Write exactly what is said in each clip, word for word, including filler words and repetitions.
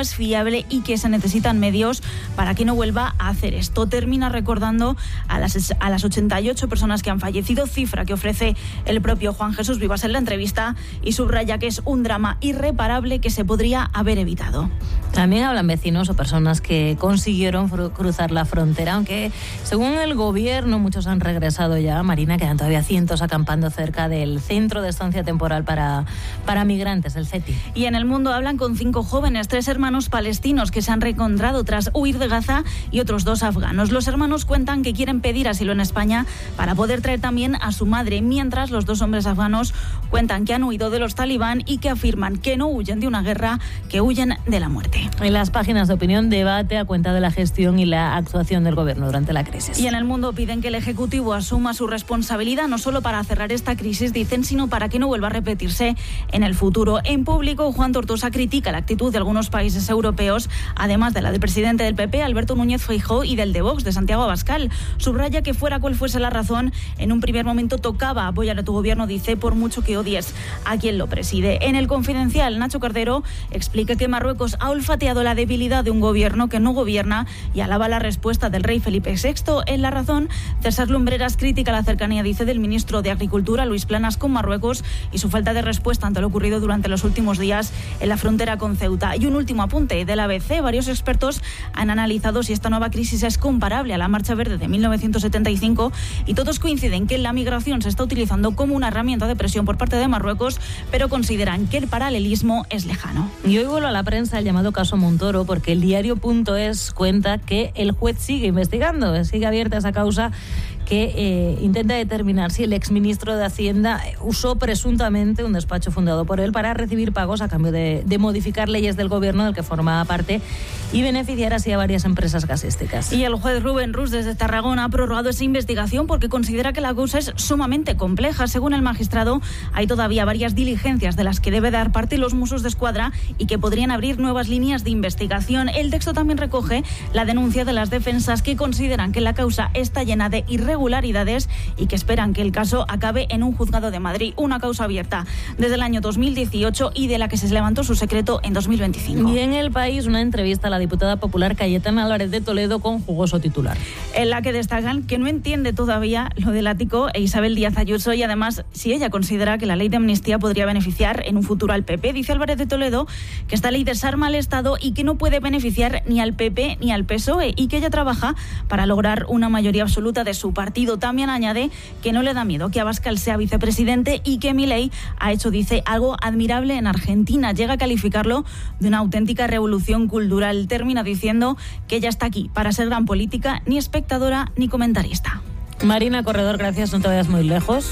es fiable y que se necesitan medios para que no vuelva a hacer esto. Termina recordando a las, a las ochenta y ocho personas que han fallecido, cifra que ofrece el propio Juan Jesús Vivas en la entrevista, y subraya que es un drama irreparable que se podría haber evitado. También hablan vecinos o personas que consiguieron fr- cruzar la frontera, aunque según el gobierno muchos han regresado ya. Marina, quedan todavía cientos acampando cerca del Centro de Estancia Temporal para, para Migrantes, el C E T I. Y en el mundo hablan con cinco jóvenes, tres hermanos palestinos que se han reencontrado tras huir de Gaza y otros dos afganos. Los hermanos cuentan que quieren pedir asilo en España para poder traer también a su madre, mientras los dos hombres afganos cuentan que han huido de los talibán y que afirman que no huyen de una guerra, que huyen de la muerte. En las páginas de opinión, debate a cuenta de la gestión y la actuación del gobierno durante la crisis. Y en el mundo piden que el Ejecutivo asuma su responsabilidad, no solo para cerrar esta crisis, dicen, sino para que no vuelva a repetirse en el futuro. En público, Juan Tortosa critica la actitud de algunos países europeos, además de la del presidente del P P, Alberto Núñez Feijóo, y del de Vox, de Santiago Abascal. Subraya que fuera cual fuese la razón, en un primer momento tocaba apoyar a tu gobierno, dice, por mucho que odies a quien lo preside. En el Confidencial, Nacho Cordero explica que Marruecos ha olfateado la debilidad de un gobierno que no gobierna y alaba la respuesta del rey Felipe sexto. En La Razón, César Lumbreras critica la cercanía, dice, del ministro de Agricultura, Luis Planas, con Marruecos y su falta de respuesta ante lo ocurrido durante los últimos días en la frontera con Ceuta. Y un último apunte del A B C. Varios expertos han analizado si esta nueva crisis es comparable a la Marcha Verde de mil novecientos setenta y cinco y todos coinciden que la migración se está utilizando como una herramienta de presión por parte de Marruecos, pero consideran que el paralelismo es lejano. Y hoy vuelvo a la prensa el llamado caso Montoro, porque el diario punto es cuenta que el juez sigue investigando, sigue abierta esa causa que eh, intenta determinar si el exministro de Hacienda usó presuntamente un despacho fundado por él para recibir pagos a cambio de, de modificar leyes del gobierno del que formaba parte y beneficiar así a varias empresas gasísticas. Y el juez Rubén Rus desde Tarragona ha prorrogado esa investigación porque considera que la causa es sumamente compleja. Según el magistrado, hay todavía varias diligencias de las que debe dar parte los Mossos d'Esquadra y que podrían abrir nuevas líneas de investigación. El texto también recoge la denuncia de las defensas, que consideran que la causa está llena de irregularidades y que esperan que el caso acabe en un juzgado de Madrid. Una causa abierta desde el año dos mil dieciocho y de la que se levantó su secreto en dos mil veinticinco. Y en El País, una entrevista a la diputada popular Cayetana Álvarez de Toledo con jugoso titular, en la que destacan que no entiende todavía lo del ático e Isabel Díaz Ayuso, y además si ella considera que la ley de amnistía podría beneficiar en un futuro al P P. Dice Álvarez de Toledo que esta ley desarma al Estado y que no puede beneficiar ni al P P ni al P S O E, y que ella trabaja para lograr una mayoría absoluta de su partido. También añade que no le da miedo que Abascal sea vicepresidente y que Milei ha hecho, dice, algo admirable en Argentina. Llega a calificarlo de una auténtica revolución cultural. Termina diciendo que ella está aquí para ser gran política, ni espectadora ni comentarista. Marina Corredor, gracias, no te vayas muy lejos.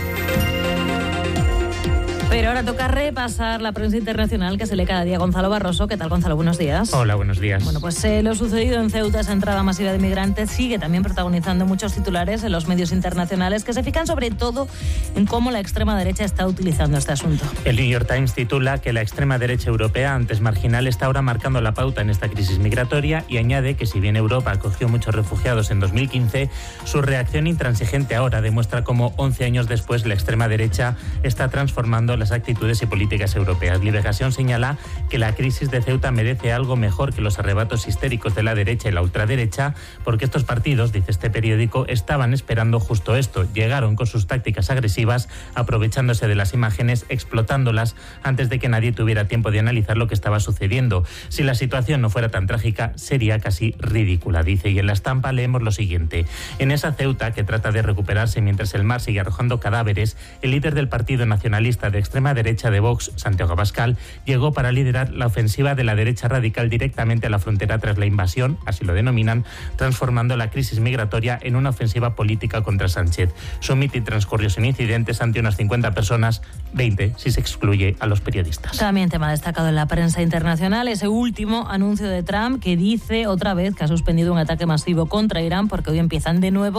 Pero ahora toca repasar la prensa internacional que se lee cada día. Gonzalo Barroso, ¿qué tal, Gonzalo? Buenos días. Hola, buenos días. Bueno, pues eh, lo sucedido en Ceuta, esa entrada masiva de migrantes, sigue también protagonizando muchos titulares en los medios internacionales que se fijan sobre todo en cómo la extrema derecha está utilizando este asunto. El New York Times titula que la extrema derecha europea, antes marginal, está ahora marcando la pauta en esta crisis migratoria, y añade que si bien Europa acogió muchos refugiados en dos mil quince, su reacción intransigente ahora demuestra cómo once años después la extrema derecha está transformando las actitudes y políticas europeas. Liberación señala que la crisis de Ceuta merece algo mejor que los arrebatos histéricos de la derecha y la ultraderecha, porque estos partidos, dice este periódico, estaban esperando justo esto. Llegaron con sus tácticas agresivas, aprovechándose de las imágenes, explotándolas antes de que nadie tuviera tiempo de analizar lo que estaba sucediendo. Si la situación no fuera tan trágica, sería casi ridícula, dice. Y en la estampa leemos lo siguiente: en esa Ceuta que trata de recuperarse mientras el mar sigue arrojando cadáveres, el líder del Partido Nacionalista de extrema derecha de Vox, Santiago Abascal, llegó para liderar la ofensiva de la derecha radical directamente a la frontera tras la invasión, así lo denominan, transformando la crisis migratoria en una ofensiva política contra Sánchez. Su mitin transcurrió sin incidentes ante unas cincuenta personas, veinte si se excluye a los periodistas. También tema destacado en la prensa internacional, ese último anuncio de Trump, que dice otra vez que ha suspendido un ataque masivo contra Irán, porque hoy empiezan de nuevo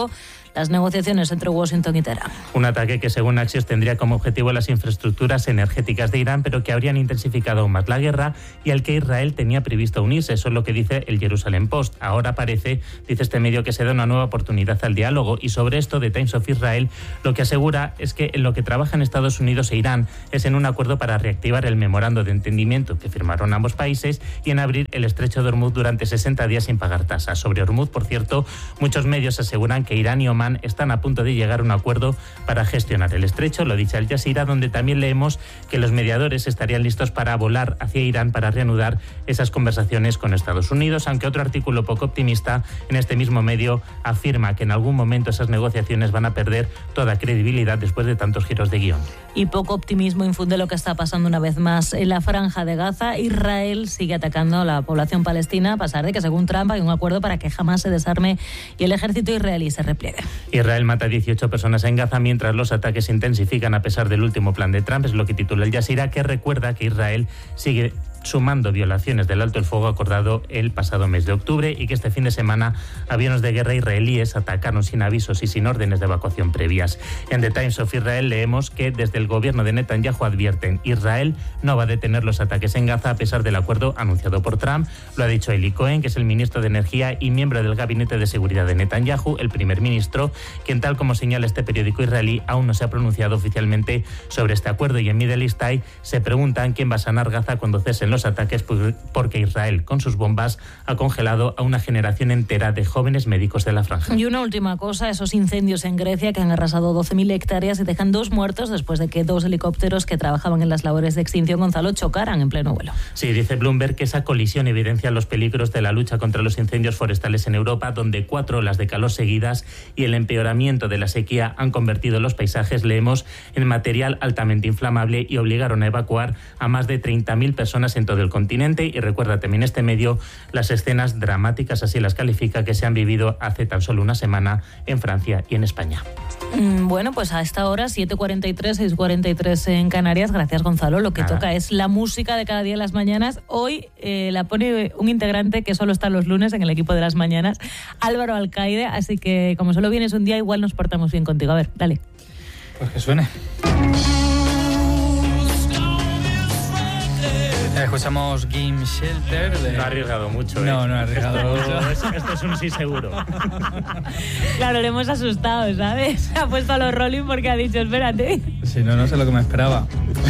las negociaciones entre Washington y Teherán. Un ataque que, según Axios, tendría como objetivo las infraestructuras energéticas de Irán, pero que habrían intensificado aún más la guerra y al que Israel tenía previsto unirse. Eso es lo que dice el Jerusalem Post. Ahora parece, dice este medio, que se da una nueva oportunidad al diálogo, y sobre esto The Times of Israel lo que asegura es que en lo que trabajan Estados Unidos e Irán es en un acuerdo para reactivar el memorando de entendimiento que firmaron ambos países y en abrir el estrecho de Hormuz durante sesenta días sin pagar tasas. Sobre Hormuz, por cierto, muchos medios aseguran que Irán y Omán están a punto de llegar a un acuerdo para gestionar el estrecho. Lo dice Al Jazeera, donde también leemos que los mediadores estarían listos para volar hacia Irán para reanudar esas conversaciones con Estados Unidos, aunque otro artículo poco optimista en este mismo medio afirma que en algún momento esas negociaciones van a perder toda credibilidad después de tantos giros de guión. Y poco optimismo infunde lo que está pasando una vez más en la Franja de Gaza. Israel sigue atacando a la población palestina, a pesar de que, según Trump, hay un acuerdo para que jamás se desarme y el ejército israelí se repliegue. Israel mata a dieciocho personas en Gaza mientras los ataques se intensifican a pesar del último plan de Trump, es lo que titula Al Jazeera, que recuerda que Israel sigue sumando violaciones del alto el fuego acordado el pasado mes de octubre y que este fin de semana aviones de guerra israelíes atacaron sin avisos y sin órdenes de evacuación previas. En The Times of Israel leemos que desde el gobierno de Netanyahu advierten: Israel no va a detener los ataques en Gaza a pesar del acuerdo anunciado por Trump. Lo ha dicho Eli Cohen, que es el ministro de Energía y miembro del gabinete de seguridad de Netanyahu, el primer ministro, quien, tal como señala este periódico israelí, aún no se ha pronunciado oficialmente sobre este acuerdo. Y en Middle East Eye se preguntan quién va a sanar Gaza cuando cesen los ataques, porque Israel con sus bombas ha congelado a una generación entera de jóvenes médicos de la franja. Y una última cosa, esos incendios en Grecia que han arrasado doce mil hectáreas y dejan dos muertos después de que dos helicópteros que trabajaban en las labores de extinción, Gonzalo, chocaran en pleno vuelo. Sí, dice Bloomberg que esa colisión evidencia los peligros de la lucha contra los incendios forestales en Europa, donde cuatro olas de calor seguidas y el empeoramiento de la sequía han convertido los paisajes, leemos, en material altamente inflamable y obligaron a evacuar a más de treinta mil personas en todo el continente. Y recuerda también este medio las escenas dramáticas, así las califica, que se han vivido hace tan solo una semana en Francia y en España. Bueno, pues a esta hora, siete cuarenta y tres, seis cuarenta y tres en Canarias. Gracias, Gonzalo. Lo que Nada. toca es la música de cada día en las mañanas. Hoy eh, la pone un integrante que solo está los lunes en el equipo de las mañanas, Álvaro Alcaide. Así que, como solo vienes un día, igual nos portamos bien contigo. A ver, dale. Pues que suene. Escuchamos Game Shelter. De... No ha arriesgado mucho, ¿eh? No, no ha arriesgado mucho. Esto, esto es un sí seguro. Claro, le hemos asustado, ¿sabes? Se ha puesto a los Rolling porque ha dicho, espérate. Sí, no, no sé lo que me esperaba.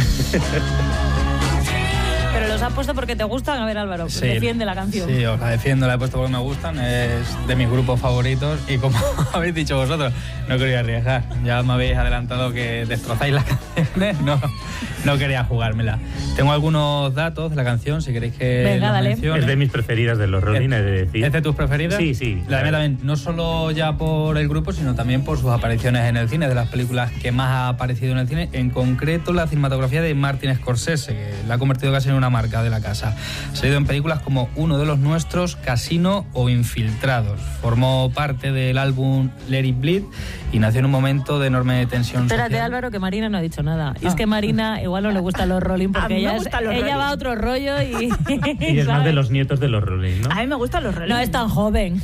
Pero los has puesto porque te gustan. A ver, Álvaro, pues sí, defiende la canción. Sí, os la defiendo, la he puesto porque me gustan. Es de mis grupos favoritos y, como habéis dicho vosotros, no quería arriesgar. Ya me habéis adelantado que destrozáis las canciones. No, no quería jugármela. Tengo algunos datos de la canción, si queréis que Venga, dale. Es de mis preferidas de los Rolling, he de decir. ¿Es de tus preferidas? Sí, sí. La mía también, no solo ya por el grupo, sino también por sus apariciones en el cine, de las películas que más ha aparecido en el cine, en concreto la cinematografía de Martin Scorsese, que la ha convertido casi en una marca de la casa. Ha salido en películas como Uno de los nuestros, Casino o Infiltrados. Formó parte del álbum Let It Bleed y nació en un momento de enorme tensión Espérate, social. Álvaro, que Marina no ha dicho nada. Y Ah. es que Marina igual no le gustan los Rolling porque A mí me ella, es- gustan los ella Rolling. va a otro rollo y... Y es más ¿sabes? de los nietos de los Rolling, ¿no? A mí me gustan los Rolling. No es tan joven.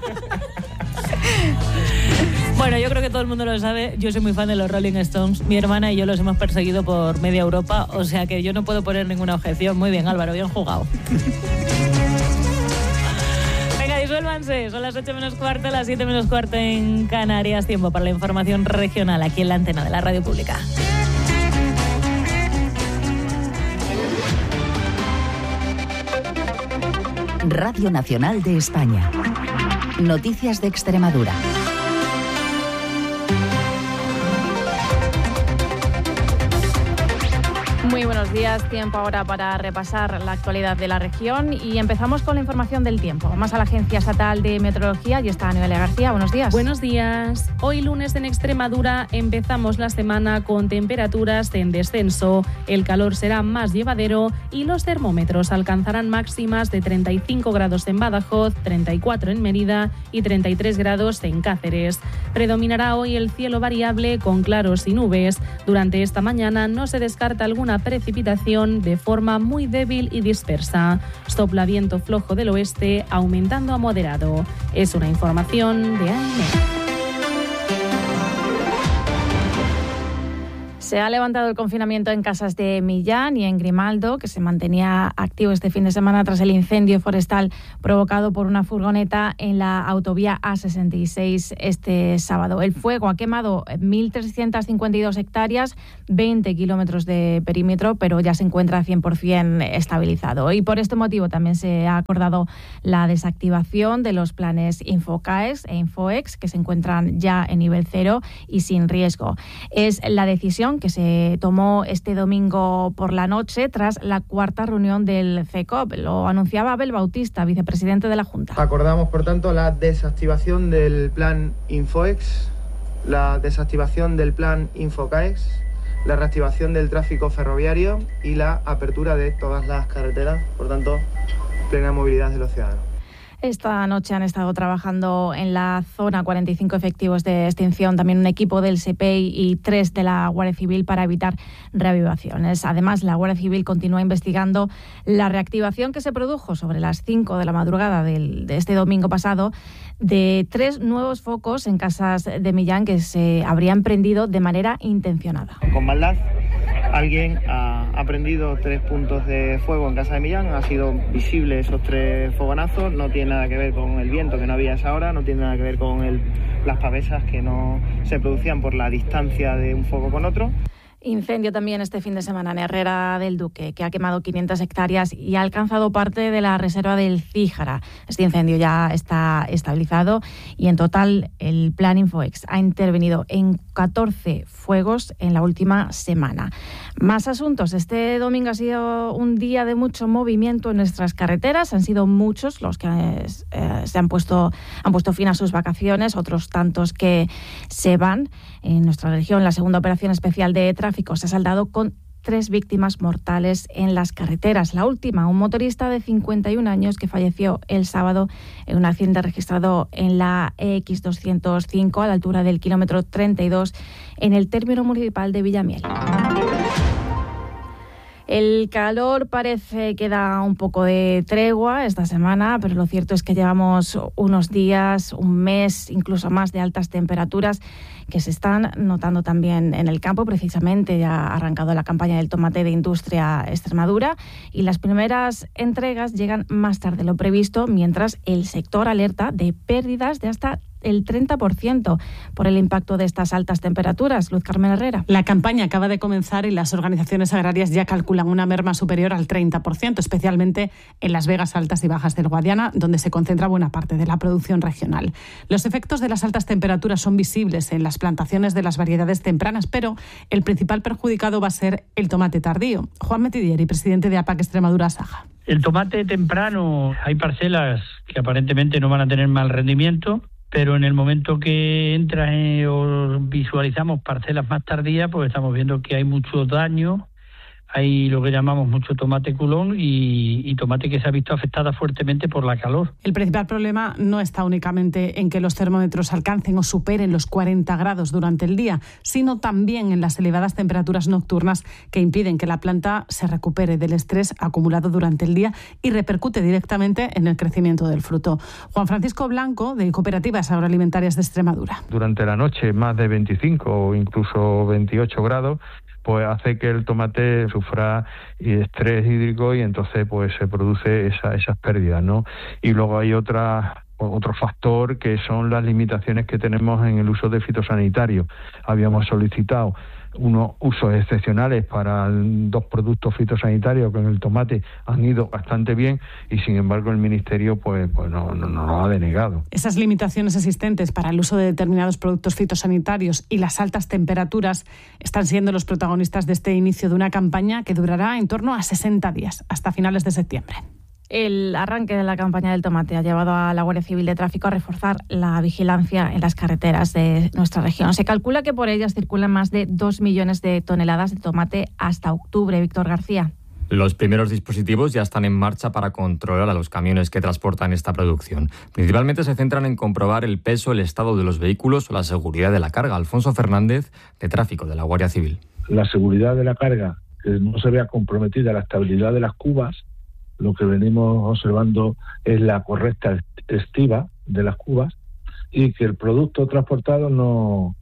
Bueno, yo creo que todo el mundo lo sabe. Yo soy muy fan de los Rolling Stones. Mi hermana y yo los hemos perseguido por media Europa. O sea que yo no puedo poner ninguna objeción. Muy bien, Álvaro, bien jugado. Venga, disuélvanse. Son las ocho menos cuarto, las siete menos cuarto en Canarias. Tiempo para la información regional aquí en la antena de la radio pública. Radio Nacional de España. Noticias de Extremadura. Muy buenos días, tiempo ahora para repasar la actualidad de la región y empezamos con la información del tiempo. Más a la Agencia Estatal de Meteorología, y está Noelia García. Buenos días. Buenos días. Hoy lunes en Extremadura empezamos la semana con temperaturas en descenso. El calor será más llevadero y los termómetros alcanzarán máximas de treinta y cinco grados en Badajoz, treinta y cuatro en Mérida y treinta y tres grados en Cáceres. Predominará hoy el cielo variable con claros y nubes. Durante esta mañana no se descarta alguna precipitación de forma muy débil y dispersa. Sopla viento flojo del oeste, aumentando a moderado. Es una información de A M E. Se ha levantado el confinamiento en Casas de Millán y en Grimaldo, que se mantenía activo este fin de semana tras el incendio forestal provocado por una furgoneta en la autovía A sesenta y seis este sábado. El fuego ha quemado mil trescientas cincuenta y dos hectáreas, veinte kilómetros de perímetro, pero ya se encuentra cien por ciento estabilizado. Y por este motivo también se ha acordado la desactivación de los planes Infocaex e Infoex, que se encuentran ya en nivel cero y sin riesgo. Es la decisión que se tomó este domingo por la noche tras la cuarta reunión del C E C O P. Lo anunciaba Abel Bautista, vicepresidente de la Junta. Acordamos, por tanto, la desactivación del plan Infoex, la desactivación del plan Infocaex, la reactivación del tráfico ferroviario y la apertura de todas las carreteras, por tanto, plena movilidad de los ciudadanos. Esta noche han estado trabajando en la zona cuarenta y cinco efectivos de extinción, también un equipo del S E P E I y tres de la Guardia Civil para evitar reavivaciones. Además, la Guardia Civil continúa investigando la reactivación que se produjo sobre las cinco de la madrugada del, de este domingo pasado de tres nuevos focos en Casas de Millán que se habrían prendido de manera intencionada. Con maldad, alguien ha, ha prendido tres puntos de fuego en Casa de Millán, ha sido visible esos tres fogonazos, no tiene nada que ver con el viento que no había a esa hora, no tiene nada que ver con el, las pavesas que no se producían por la distancia de un foco con otro. Incendio también este fin de semana en Herrera del Duque, que ha quemado quinientas hectáreas y ha alcanzado parte de la reserva del Cíjara. Este incendio ya está estabilizado y en total el plan Infoex ha intervenido en catorce fuegos en la última semana. Más asuntos. Este domingo ha sido un día de mucho movimiento en nuestras carreteras. Han sido muchos los que eh, se han puesto, han puesto fin a sus vacaciones, otros tantos que se van. En nuestra región, la segunda operación especial de tráfico se ha saldado con tres víctimas mortales en las carreteras. La última, un motorista de cincuenta y un años que falleció el sábado en un accidente registrado en la E X doscientos cinco a la altura del kilómetro treinta y dos en el término municipal de Villamiel. El calor parece que da un poco de tregua esta semana, pero lo cierto es que llevamos unos días, un mes, incluso más de altas temperaturas que se están notando también en el campo. Precisamente ya ha arrancado la campaña del tomate de Industria Extremadura y las primeras entregas llegan más tarde de lo previsto, mientras el sector alerta de pérdidas de hasta el treinta por ciento por el impacto de estas altas temperaturas. Luz Carmen Herrera. La campaña acaba de comenzar y las organizaciones agrarias ya calculan una merma superior al treinta por ciento, especialmente en las vegas altas y bajas del Guadiana, donde se concentra buena parte de la producción regional. Los efectos de las altas temperaturas son visibles en las plantaciones de las variedades tempranas, pero el principal perjudicado va a ser el tomate tardío. Juan Metidieri, presidente de APAC Extremadura Saja. El tomate temprano, hay parcelas que aparentemente no van a tener mal rendimiento, pero en el momento que entra eh, o visualizamos parcelas más tardías, pues estamos viendo que hay mucho daño, hay lo que llamamos mucho tomate culón y, y tomate que se ha visto afectada fuertemente por la calor. El principal problema no está únicamente en que los termómetros alcancen o superen los cuarenta grados durante el día, sino también en las elevadas temperaturas nocturnas que impiden que la planta se recupere del estrés acumulado durante el día y repercute directamente en el crecimiento del fruto. Juan Francisco Blanco, de Cooperativas Agroalimentarias de Extremadura. Durante la noche más de veinticinco o incluso veintiocho grados, pues hace que el tomate sufra estrés hídrico y entonces pues se produce esa, esas pérdidas, ¿no? Y luego hay otra, otro factor que son las limitaciones que tenemos en el uso de fitosanitarios. Habíamos solicitado unos usos excepcionales para dos productos fitosanitarios que en el tomate han ido bastante bien y sin embargo el Ministerio pues, pues no, no, no lo ha denegado. Esas limitaciones existentes para el uso de determinados productos fitosanitarios y las altas temperaturas están siendo los protagonistas de este inicio de una campaña que durará en torno a sesenta días, hasta finales de septiembre. El arranque de la campaña del tomate ha llevado a la Guardia Civil de Tráfico a reforzar la vigilancia en las carreteras de nuestra región. Se calcula que por ellas circulan más de dos millones de toneladas de tomate hasta octubre. Víctor García. Los primeros dispositivos ya están en marcha para controlar a los camiones que transportan esta producción. Principalmente se centran en comprobar el peso, el estado de los vehículos o la seguridad de la carga. Alfonso Fernández, de Tráfico de la Guardia Civil. La seguridad de la carga, que no se vea comprometida la estabilidad de las cubas. Lo que venimos observando es la correcta estiva de las cubas y que el producto transportado no,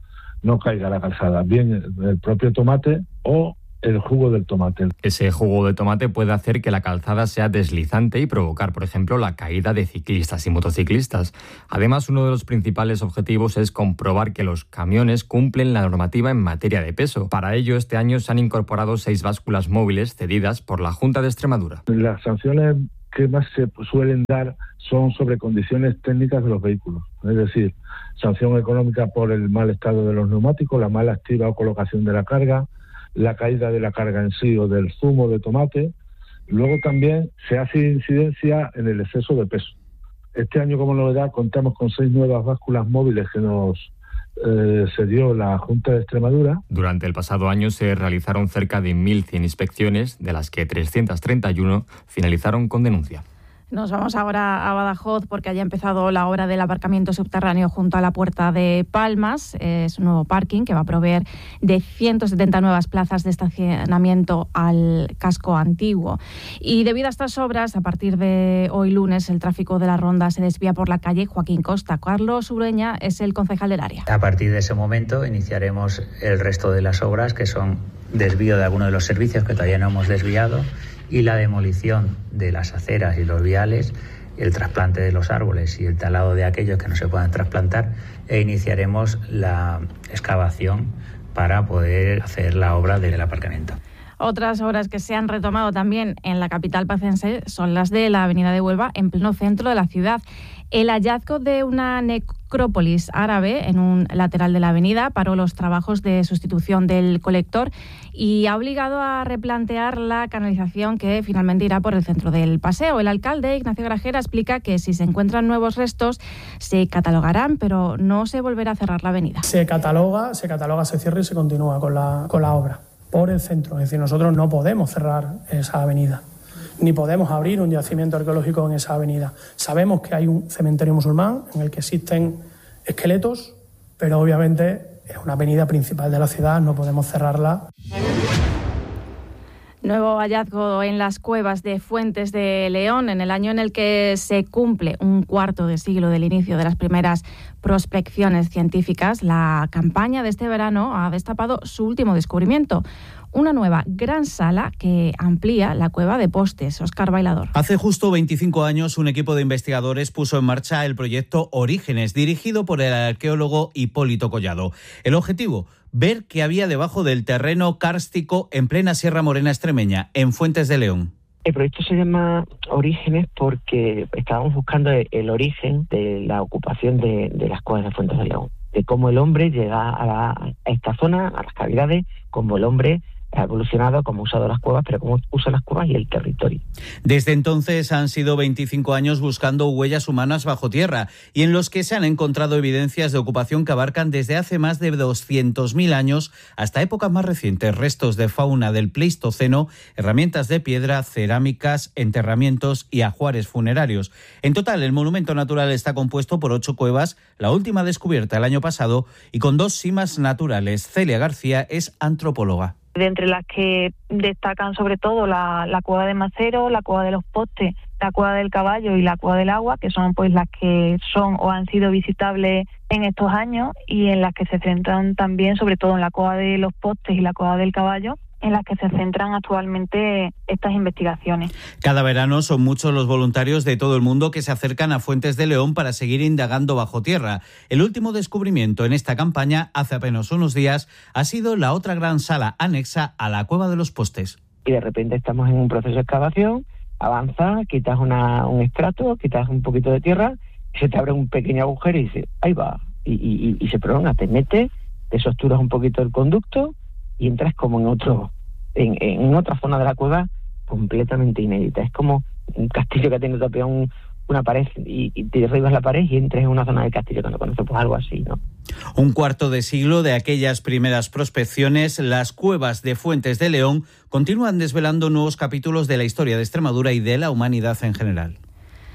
no caiga a la calzada, bien el propio tomate o el jugo del tomate. Ese jugo de tomate puede hacer que la calzada sea deslizante y provocar, por ejemplo, la caída de ciclistas y motociclistas. Además, uno de los principales objetivos es comprobar que los camiones cumplen la normativa en materia de peso. Para ello, este año se han incorporado seis básculas móviles cedidas por la Junta de Extremadura. Las sanciones que más se suelen dar son sobre condiciones técnicas de los vehículos, es decir, sanción económica por el mal estado de los neumáticos, la mala activa o colocación de la carga, la caída de la carga en sí o del zumo de tomate. Luego también se hace incidencia en el exceso de peso. Este año, como novedad, contamos con seis nuevas básculas móviles que nos eh, cedió la Junta de Extremadura. Durante el pasado año se realizaron cerca de mil cien inspecciones, de las que trescientas treinta y uno finalizaron con denuncia. Nos vamos ahora a Badajoz porque haya empezado la obra del aparcamiento subterráneo junto a la Puerta de Palmas. Es un nuevo parking que va a proveer de ciento setenta nuevas plazas de estacionamiento al casco antiguo. Y debido a estas obras, a partir de hoy lunes, el tráfico de la ronda se desvía por la calle Joaquín Costa. Carlos Ureña es el concejal del área. A partir de ese momento iniciaremos el resto de las obras, que son desvío de algunos de los servicios que todavía no hemos desviado, y la demolición de las aceras y los viales, el trasplante de los árboles y el talado de aquellos que no se puedan trasplantar, e iniciaremos la excavación para poder hacer la obra del aparcamiento. Otras obras que se han retomado también en la capital pacense son las de la avenida de Huelva, en pleno centro de la ciudad. El hallazgo de una necrópolis árabe en un lateral de la avenida paró los trabajos de sustitución del colector y ha obligado a replantear la canalización que finalmente irá por el centro del paseo. El alcalde, Ignacio Grajera, explica que si se encuentran nuevos restos se catalogarán, pero no se volverá a cerrar la avenida. Se cataloga, se cataloga, se cierra y se continúa con la, con la obra por el centro. Es decir, nosotros no podemos cerrar esa avenida, ni podemos abrir un yacimiento arqueológico en esa avenida. Sabemos que hay un cementerio musulmán en el que existen esqueletos, pero obviamente es una avenida principal de la ciudad, no podemos cerrarla. Nuevo hallazgo en las cuevas de Fuentes de León, en el año en el que se cumple un cuarto de siglo del inicio de las primeras prospecciones científicas. La campaña de este verano ha destapado su último descubrimiento, una nueva gran sala que amplía la cueva de Postes. Óscar Bailador. Hace justo veinticinco años, un equipo de investigadores puso en marcha el proyecto Orígenes, dirigido por el arqueólogo Hipólito Collado. El objetivo: ver qué había debajo del terreno kárstico en plena Sierra Morena extremeña, en Fuentes de León. El proyecto se llama Orígenes porque estábamos buscando el origen de la ocupación de, de las cuevas de Fuentes de León, de cómo el hombre llega a, la, a esta zona, a las cavidades, cómo el hombre ha evolucionado, cómo ha usado las cuevas, pero cómo usa las cuevas y el territorio. Desde entonces han sido veinticinco años buscando huellas humanas bajo tierra y en los que se han encontrado evidencias de ocupación que abarcan desde hace más de doscientos mil años hasta épocas más recientes, restos de fauna del Pleistoceno, herramientas de piedra, cerámicas, enterramientos y ajuares funerarios. En total, el monumento natural está compuesto por ocho cuevas, la última descubierta el año pasado, y con dos simas naturales. Celia García es antropóloga. De entre las que destacan sobre todo la, la cueva de Macero, la cueva de los Postes, la cueva del Caballo y la cueva del Agua, que son pues las que son o han sido visitables en estos años, y en las que se centran también sobre todo en la cueva de los Postes y la cueva del Caballo, en las que se centran actualmente estas investigaciones. Cada verano son muchos los voluntarios de todo el mundo que se acercan a Fuentes de León para seguir indagando bajo tierra. El último descubrimiento en esta campaña, hace apenas unos días, ha sido la otra gran sala anexa a la cueva de los Postes. Y de repente estamos en un proceso de excavación, avanzas, quitas una, un estrato, quitas un poquito de tierra, y se te abre un pequeño agujero y dices, ahí va, y, y, y se prolonga, te metes, te sosturas un poquito el conducto y entras como en otro en, en otra zona de la cueva completamente inédita. Es como un castillo que tiene tapiado un, una pared y, y te derribas la pared y entras en una zona del castillo que no conoces, pues algo así, ¿no? Un cuarto de siglo de aquellas primeras prospecciones, las cuevas de Fuentes de León continúan desvelando nuevos capítulos de la historia de Extremadura y de la humanidad en general.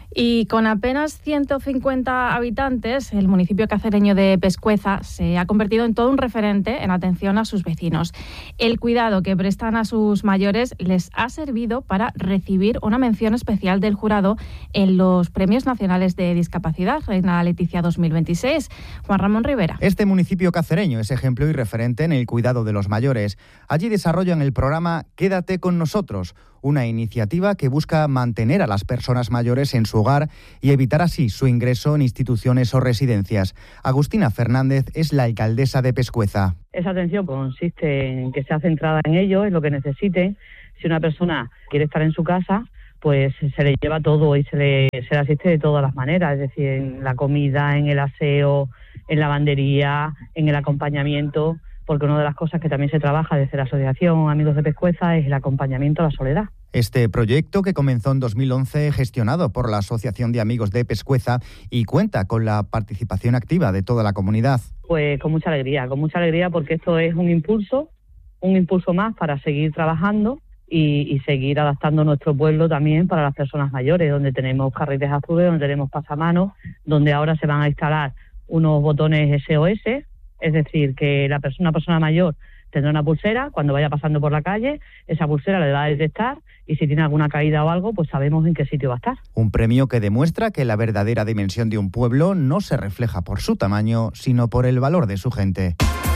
Y con apenas ciento cincuenta habitantes, el municipio cacereño de Pescueza se ha convertido en todo un referente en atención a sus vecinos. El cuidado que prestan a sus mayores les ha servido para recibir una mención especial del jurado en los Premios Nacionales de Discapacidad, Reina Leticia dos mil veintiséis. Juan Ramón Rivera. Este municipio cacereño es ejemplo y referente en el cuidado de los mayores. Allí desarrollan el programa Quédate con nosotros, una iniciativa que busca mantener a las personas mayores en su hogar y evitar así su ingreso en instituciones o residencias. Agustina Fernández es la alcaldesa de Pescueza. Esa atención consiste en que sea centrada en ellos, en lo que necesiten. Si una persona quiere estar en su casa, pues se le lleva todo y se le, se le asiste de todas las maneras, es decir, en la comida, en el aseo, en la lavandería, en el acompañamiento, porque una de las cosas que también se trabaja desde la Asociación Amigos de Pescueza es el acompañamiento a la soledad. Este proyecto, que comenzó en dos mil once, gestionado por la Asociación de Amigos de Pescueza, y cuenta con la participación activa de toda la comunidad. Pues con mucha alegría, con mucha alegría porque esto es un impulso, un impulso más para seguir trabajando y, y seguir adaptando nuestro pueblo también para las personas mayores, donde tenemos carriles azules, donde tenemos pasamanos, donde ahora se van a instalar unos botones S O S, es decir, que la persona, una persona mayor tendrá una pulsera, cuando vaya pasando por la calle, esa pulsera le va a detectar y si tiene alguna caída o algo, pues sabemos en qué sitio va a estar. Un premio que demuestra que la verdadera dimensión de un pueblo no se refleja por su tamaño, sino por el valor de su gente.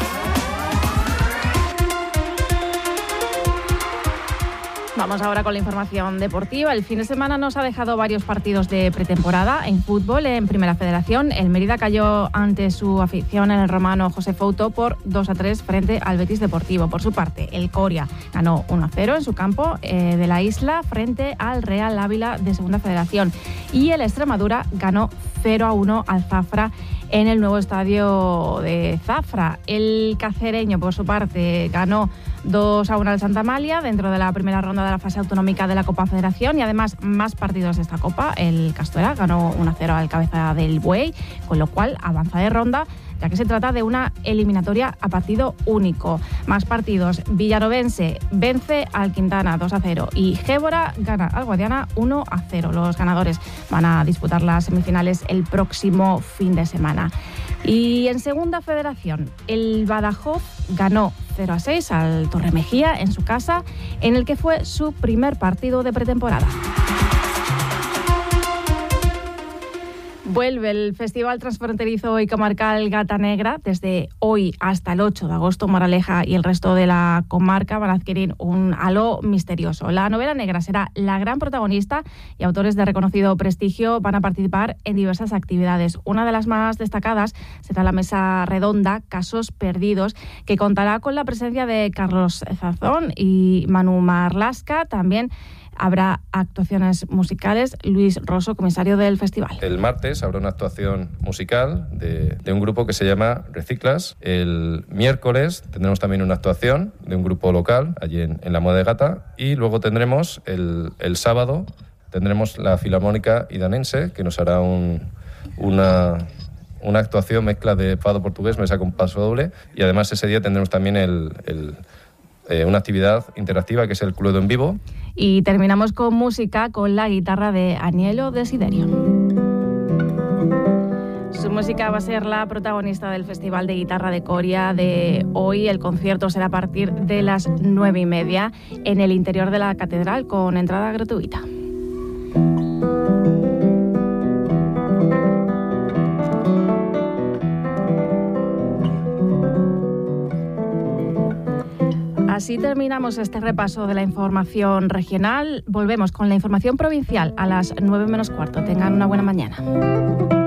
Vamos ahora con la información deportiva. El fin de semana nos ha dejado varios partidos de pretemporada en fútbol. En Primera Federación, el Mérida cayó ante su afición en el romano José Fouto por dos a tres frente al Betis Deportivo. Por su parte, el Coria ganó uno a cero en su campo eh, de la isla frente al Real Ávila de Segunda Federación. Y el Extremadura ganó cero a uno al Zafra en el nuevo estadio de Zafra. El cacereño, por su parte, ganó dos a uno al Santa Amalia dentro de la primera ronda de la fase autonómica de la Copa Federación y además más partidos de esta Copa. El Castuera ganó uno a cero al Cabeza del Buey, con lo cual avanza de ronda, ya que se trata de una eliminatoria a partido único. Más partidos: Villanovense vence al Quintana dos a cero y Gébora gana al Guadiana uno a cero. Los ganadores van a disputar las semifinales el próximo fin de semana. Y en Segunda Federación, el Badajoz ganó cero a seis al Torremejía en su casa, en el que fue su primer partido de pretemporada. Vuelve el Festival Transfronterizo y Comarcal Gata Negra. Desde hoy hasta el ocho de agosto, Moraleja y el resto de la comarca van a adquirir un halo misterioso. La novela negra será la gran protagonista y autores de reconocido prestigio van a participar en diversas actividades. Una de las más destacadas será la mesa redonda Casos Perdidos, que contará con la presencia de Carlos Zazón y Manu Marlasca. También habrá actuaciones musicales. Luis Rosso, comisario del festival. El martes habrá una actuación musical de, de un grupo que se llama Reciclas. El miércoles tendremos también una actuación de un grupo local allí en, en la Moda de Gata. Y luego tendremos el, el sábado tendremos la Filarmónica Idanense, que nos hará un, una, una actuación mezcla de fado portugués, mesa con paso doble. Y además ese día tendremos también el... el Eh, una actividad interactiva que es el Cluedo en vivo. Y terminamos con música, con la guitarra de Anielo Desiderio. Su música va a ser la protagonista del Festival de Guitarra de Coria de hoy. El concierto será a partir de las nueve y media en el interior de la catedral, con entrada gratuita. Así terminamos este repaso de la información regional. Volvemos con la información provincial a las nueve menos cuarto. Tengan una buena mañana.